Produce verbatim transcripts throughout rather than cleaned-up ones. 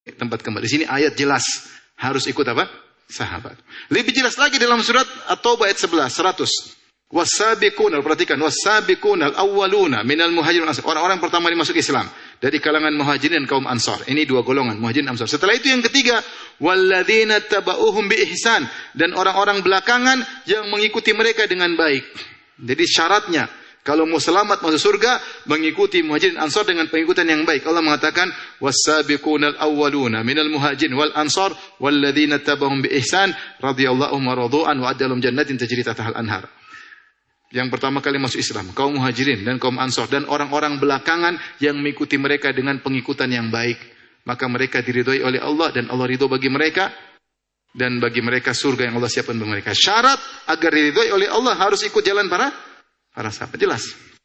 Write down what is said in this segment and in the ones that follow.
tempat kembali. Di sini ayat jelas harus ikut apa? Sahabat. Lebih jelas lagi dalam surat At-Taubah ayat sebelas, seratus. Wasabiquna, perhatikan, wasabiquna al-awwaluna minal muhajirin ansar. Orang-orang pertama yang masuk Islam dari kalangan muhajirin dan kaum ansar. Ini dua golongan, muhajirin dan ansar. Setelah itu yang ketiga, walladzina tabauhum bi ihsan, dan orang-orang belakangan yang mengikuti mereka dengan baik. Jadi syaratnya kalau mau selamat masuk surga, mengikuti muhajirin ansar dengan pengikutan yang baik. Allah mengatakan, wasabiquna al-awwaluna minal muhajirin wal ansar walladzina tabauhum bi ihsan radhiyallahu wa radu'an wa adalum jannatin tajri tahtaha al-anhar. Yang pertama kali masuk Islam, kaum muhajirin dan kaum ansor, dan orang-orang belakangan yang mengikuti mereka dengan pengikutan yang baik. Maka mereka diridhoi oleh Allah dan Allah ridho bagi mereka. Dan bagi mereka surga yang Allah siapkan bagi mereka. Syarat agar diridhoi oleh Allah harus ikut jalan para para sahabat. Jelas.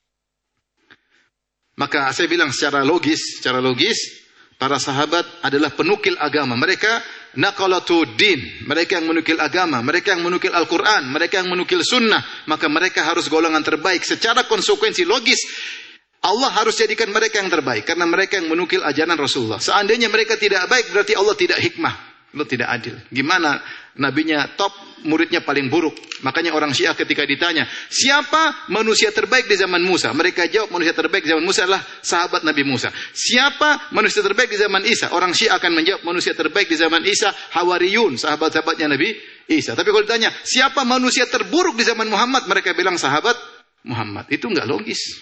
Maka saya bilang secara logis, secara logis, para sahabat adalah penukil agama. Mereka naqalatu din, mereka yang menukil agama, mereka yang menukil Al-Quran, mereka yang menukil sunnah, maka mereka harus golongan terbaik. Secara konsekuensi logis, Allah harus jadikan mereka yang terbaik, karena mereka yang menukil ajaran Rasulullah. Seandainya mereka tidak baik, berarti Allah tidak hikmah, Allah tidak adil. Gimana nabinya top, muridnya paling buruk. Makanya orang Syiah ketika ditanya, siapa manusia terbaik di zaman Musa? Mereka jawab, manusia terbaik di zaman Musa adalah sahabat Nabi Musa. Siapa manusia terbaik di zaman Isa? Orang Syiah akan menjawab, manusia terbaik di zaman Isa, Hawariyun, sahabat-sahabatnya Nabi Isa. Tapi kalau ditanya, siapa manusia terburuk di zaman Muhammad? Mereka bilang sahabat Muhammad. Itu enggak logis.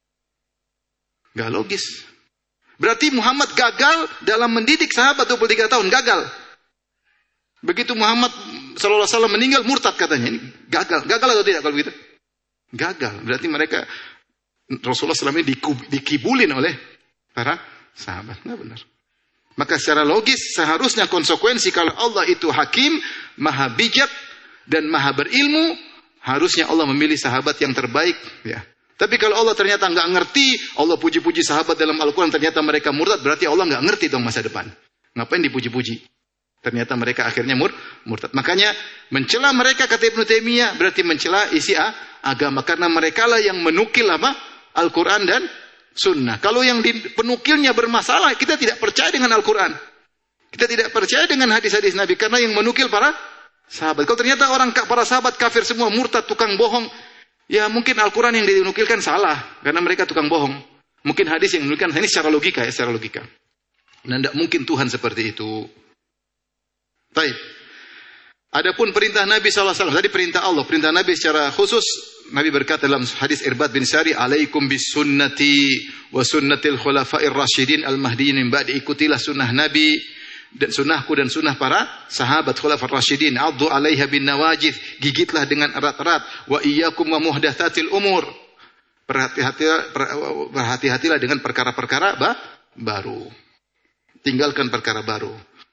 Enggak logis. Berarti Muhammad gagal dalam mendidik sahabat dua puluh tiga tahun. Gagal. Begitu Muhammad sallallahu alaihi wasallam meninggal, murtad katanya. Ini gagal. Gagal atau tidak kalau begitu? Gagal. Berarti mereka, Rasulullah shallallahu alaihi wasallam dikibulin oleh para sahabat. Nggak benar. Maka secara logis seharusnya konsekuensi kalau Allah itu hakim, maha bijak dan maha berilmu, harusnya Allah memilih sahabat yang terbaik. Ya. Tapi kalau Allah ternyata nggak ngerti, Allah puji-puji sahabat dalam Al-Quran, ternyata mereka murtad, berarti Allah nggak ngerti dong masa depan. Ngapain dipuji-puji? Ternyata mereka akhirnya mur, murtad. Makanya mencela mereka, kata Ibnu Taimiyah, berarti mencela isi a, agama. Karena mereka lah yang menukil apa? Al-Quran dan Sunnah. Kalau yang di, penukilnya bermasalah, kita tidak percaya dengan Al-Quran. Kita tidak percaya dengan hadis-hadis Nabi. Karena yang menukil para sahabat. Kalau ternyata orang para sahabat kafir semua, murtad, tukang bohong, ya mungkin Al-Quran yang dinukilkan salah. Karena mereka tukang bohong. Mungkin hadis yang dinukilkan, ini secara logika ya, secara logika. Dan tidak mungkin Tuhan seperti itu. Baik. Adapun perintah Nabi sallallahu alaihi wasallam, tadi perintah Allah, perintah Nabi secara khusus, Nabi berkata dalam hadis Irbad bin Sari, "Alaikum bis sunnati wa sunnatil khulafa'ir rasyidin al-mahdiyyin min ba'di." Ikutilah sunnah Nabi dan sunnahku dan sunnah para sahabat khulafa'ir rasyidin. "Addu 'alaiha bin nawajid." Gigitlah dengan erat-erat. "Wa iyyakum wa muhdatsatil umur." Berhati-hatilah berhati-hatilah dengan perkara-perkara baru. Tinggalkan perkara baru.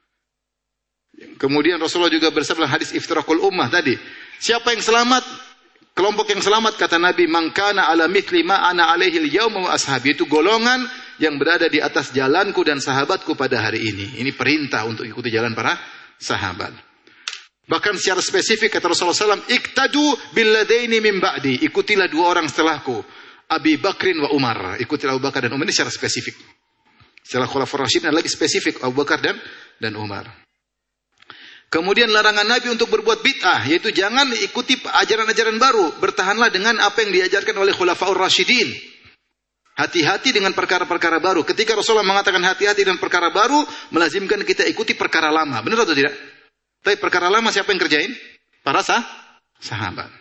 Kemudian Rasulullah juga bersabda hadis iftirakul ummah tadi. Siapa yang selamat? Kelompok yang selamat kata Nabi, "Man kana ala mithli ma ana alaihi al-yauma wa ashabi." Itu golongan yang berada di atas jalanku dan sahabatku pada hari ini. Ini perintah untuk ikuti jalan para sahabat. Bahkan secara spesifik kata Rasulullah sallallahu alaihi wasallam, "Iqtadu billadaini min ba'di." Ikutilah dua orang setelahku, Abi Bakrin wa Umar. Ikutilah Abu Bakar dan Umar, ini secara spesifik. Setelah Khulafaur Rasyidin lagi spesifik Abu Bakar dan dan Umar. Kemudian larangan Nabi untuk berbuat bid'ah, yaitu jangan ikuti ajaran-ajaran baru. Bertahanlah dengan apa yang diajarkan oleh Khulafaur Rasyidin. Hati-hati dengan perkara-perkara baru. Ketika Rasulullah mengatakan hati-hati dengan perkara baru, melazimkan kita ikuti perkara lama. Benar atau tidak? Tapi perkara lama siapa yang kerjain? Para sah? sahabat.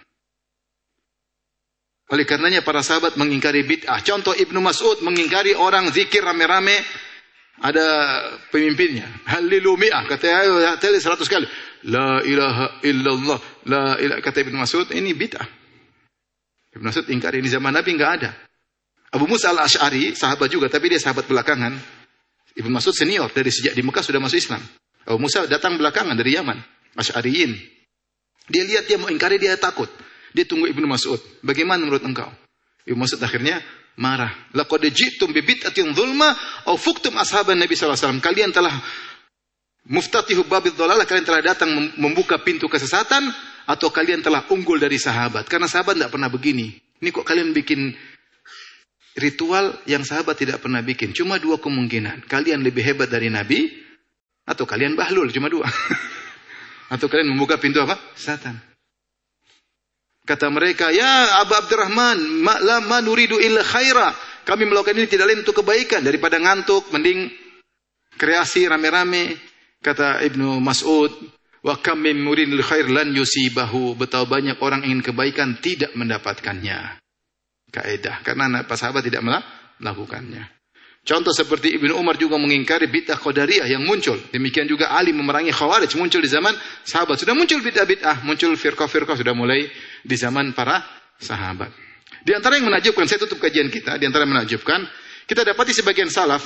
Oleh karenanya para sahabat mengingkari bid'ah. Contoh Ibnu Mas'ud mengingkari orang zikir rame-rame. Ada pemimpinnya. Halilu mi'ah. Kata ayo tadi seratus kali. La ilaha illallah. La ilaha. Kata Ibnu Mas'ud ini bid'ah. Ibnu Mas'ud ingkari. Ini zaman Nabi enggak ada. Abu Musa al-Ash'ari sahabat juga. Tapi dia sahabat belakangan. Ibnu Mas'ud senior. Dari sejak di Mekah sudah masuk Islam. Abu Musa datang belakangan dari Yaman. Ash'ariyin. Dia lihat dia mau ingkari, dia takut. Dia tunggu Ibnu Mas'ud. Bagaimana menurut engkau? Ibnu Mas'ud akhirnya marah. Laqad ji'tum bi bid'atin dzulma aw fuqtum ashaban Nabi sallallahu alaihi wasallam. Kalian telah muftatihu babid dhalalah, kalian telah datang membuka pintu kesesatan atau kalian telah unggul dari sahabat. Karena sahabat tidak pernah begini. Ini kok kalian bikin ritual yang sahabat tidak pernah bikin. Cuma dua kemungkinan. Kalian lebih hebat dari Nabi Atau kalian bahlul, cuma dua. Atau kalian membuka pintu apa? Setan. Kata mereka, ya Aba Abdurrahman, ma la ma nuridu illa khaira. Kami melakukan ini tidak lain untuk kebaikan. Daripada ngantuk, mending kreasi rame-rame. Kata Ibnu Mas'ud, wa kam min muridil khair lan yusibahu. Betapa banyak orang ingin kebaikan tidak mendapatkannya. Kaidah. Karena para sahabat tidak melakukannya. Contoh seperti Ibnu Umar juga mengingkari bid'ah qadariyah yang muncul. Demikian juga Ali memerangi Khawarij muncul di zaman sahabat. Sudah muncul bid'ah-bid'ah, muncul firqah-firqah sudah mulai di zaman para sahabat. Di antara yang menakjubkan, saya tutup kajian kita, di antara yang menakjubkan, kita dapati sebagian salaf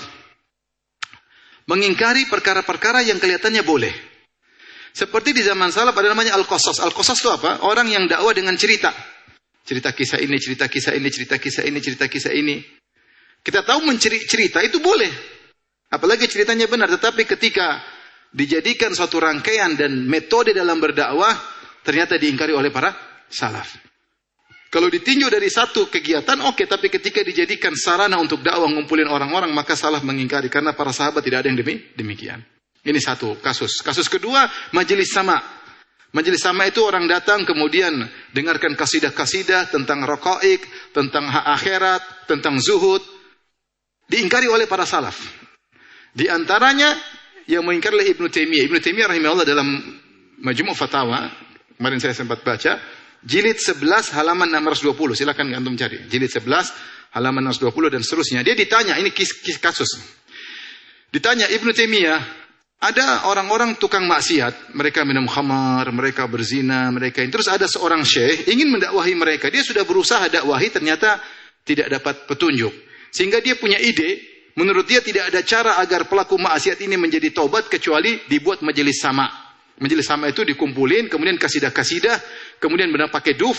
mengingkari perkara-perkara yang kelihatannya boleh. Seperti di zaman salaf ada namanya al-qasas. Al-qasas itu apa? Orang yang dakwah dengan cerita. Cerita kisah ini, cerita kisah ini, cerita kisah ini, cerita kisah ini. Kita tahu mencerita itu boleh. Apalagi ceritanya benar. Tetapi ketika dijadikan suatu rangkaian dan metode dalam berdakwah, ternyata diingkari oleh para salaf. Kalau ditinjau dari satu kegiatan, oke. Okay, tapi ketika dijadikan sarana untuk dakwah ngumpulin orang-orang, maka salaf mengingkari. Karena para sahabat tidak ada yang demi, demikian. Ini satu kasus. Kasus kedua, majelis sama. Majelis sama itu orang datang kemudian dengarkan kasidah-kasidah tentang raqaiq, tentang hak akhirat, tentang zuhud. Diingkari oleh para salaf. Di antaranya yang mengingkari oleh Ibnu Taimiyah. Ibnu Taimiyah rahimahullah dalam Majmu' Fatawa, kemarin saya sempat baca, jilid sebelas halaman enam ratus dua puluh. Silakan antum cari. Jilid sebelas halaman enam ratus dua puluh dan seterusnya. Dia ditanya, ini kis, kis kasus. Ditanya Ibnu Taimiyah, ada orang-orang tukang maksiat, mereka minum khamar, mereka berzina, mereka ini. Terus ada seorang syekh ingin mendakwahi mereka. Dia sudah berusaha dakwahi, ternyata tidak dapat petunjuk. Sehingga dia punya ide, menurut dia tidak ada cara agar pelaku maksiat ini menjadi taubat kecuali dibuat majelis sama. Majelis sama itu dikumpulin, kemudian kasidah-kasidah, kemudian benar pakai duf,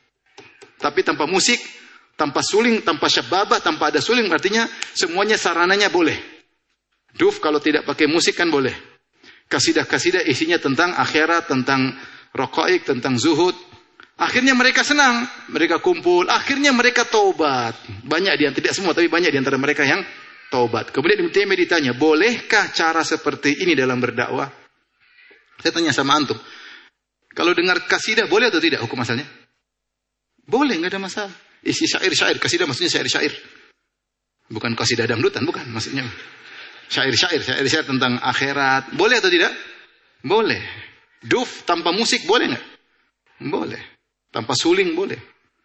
tapi tanpa musik, tanpa suling, tanpa syababah, tanpa ada suling, artinya semuanya sarananya boleh. Duf kalau tidak pakai musik kan boleh. Kasidah-kasidah isinya tentang akhirat, tentang raqaiq, tentang zuhud. Akhirnya mereka senang, mereka kumpul, akhirnya mereka taubat. Banyak di antara, tidak semua, tapi banyak di antara mereka yang taubat. Kemudian Ibnu Taimiyah ditanya, bolehkah cara seperti ini dalam berdakwah? Saya tanya sama antum, kalau dengar kasidah boleh atau tidak hukum asalnya? Boleh, nggak ada masalah. Isi syair-syair, kasidah maksudnya syair-syair. Bukan kasidah dangdutan, bukan maksudnya. Syair-syair, syair-syair tentang akhirat. Boleh atau tidak? Boleh. Duf tanpa musik boleh nggak? Boleh. Tanpa suling boleh.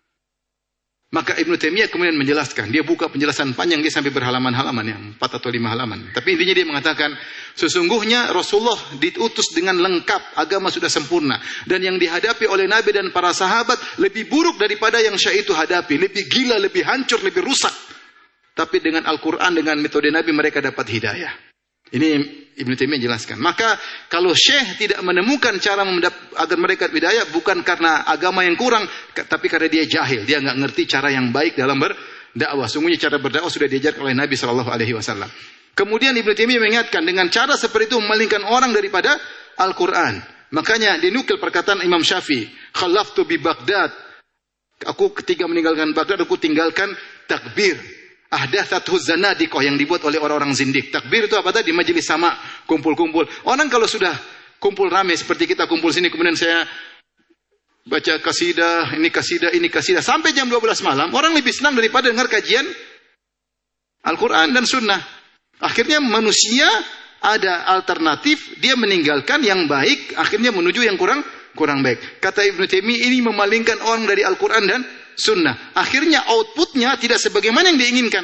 Maka Ibnu Taimiyah kemudian menjelaskan. Dia buka penjelasan panjang, dia sampai berhalaman-halaman, yang empat atau lima halaman. Tapi intinya dia mengatakan, sesungguhnya Rasulullah diutus dengan lengkap, agama sudah sempurna. Dan yang dihadapi oleh Nabi dan para sahabat lebih buruk daripada yang Syekh itu hadapi. Lebih gila, lebih hancur, lebih rusak. Tapi dengan Al-Quran, dengan metode Nabi mereka dapat hidayah. Ini Ibnu Taimiyah jelaskan. Maka kalau Syekh tidak menemukan cara agar mereka hidayah, bukan karena agama yang kurang, tapi karena dia jahil, dia nggak ngerti cara yang baik dalam berdakwah. Sungguhnya cara berdakwah sudah diajarkan oleh Nabi Shallallahu Alaihi Wasallam. Kemudian Ibnu Taimiyah mengingatkan dengan cara seperti itu memalingkan orang daripada Al-Quran. Makanya dinukil perkataan Imam Syafi'i, khalaftu bi Baghdad. Aku ketika meninggalkan Baghdad, aku tinggalkan takbir. Ahdatsathu zanadiqah yang dibuat oleh orang-orang zindik. Takbir itu apa tadi? Majelis sama, kumpul-kumpul. Orang kalau sudah kumpul rame seperti kita kumpul sini, kemudian saya baca kasidah, ini kasidah, ini kasidah sampai jam dua belas malam, orang lebih senang daripada dengar kajian Al-Quran dan Sunnah. Akhirnya manusia ada alternatif, dia meninggalkan yang baik, akhirnya menuju yang kurang kurang baik. Kata Ibnu Taimiyah, ini memalingkan orang dari Al-Quran dan Sunnah. Akhirnya outputnya tidak sebagaimana yang diinginkan.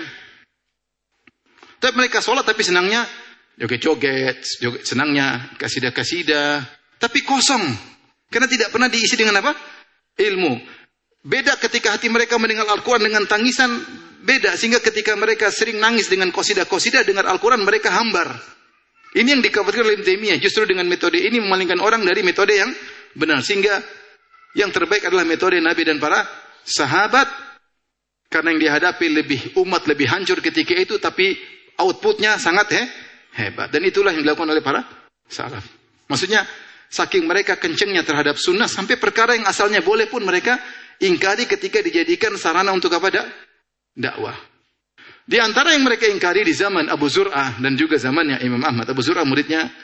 Tapi mereka sholat tapi senangnya joget-joget, joget, senangnya kasidah-kasidah, tapi kosong. Karena tidak pernah diisi dengan apa? Ilmu. Beda ketika hati mereka mendengar Al-Quran dengan tangisan, beda. Sehingga ketika mereka sering nangis dengan qasidah-qasidah, dengar Al-Quran mereka hambar. Ini yang dikhawatirkan oleh Ibnu Taimiyah. Justru dengan metode ini memalingkan orang dari metode yang benar. Sehingga yang terbaik adalah metode Nabi dan para sahabat, karena yang dihadapi lebih umat lebih hancur ketika itu, tapi outputnya sangat he, hebat. Dan itulah yang dilakukan oleh para salaf. Maksudnya saking mereka kencengnya terhadap sunnah, sampai perkara yang asalnya boleh pun mereka ingkari ketika dijadikan sarana untuk apa? Dakwah. Di antara yang mereka ingkari di zaman Abu Zur'ah dan juga zamannya Imam Ahmad. Abu Zur'ah muridnya